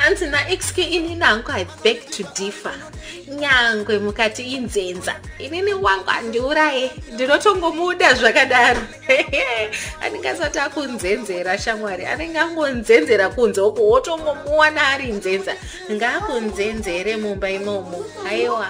Anzina XK ini nangu I beg to differ. Nyangwe mukati inzenza. Inini wangu andiuraye. Ndinotongomuda zvakadaro. Anengasati akunzenzera shamwari. Anengangonzenzera kunze uko wotongomuwana ari nzenza. Ngakunzenzere mumba imomo. Aiwa.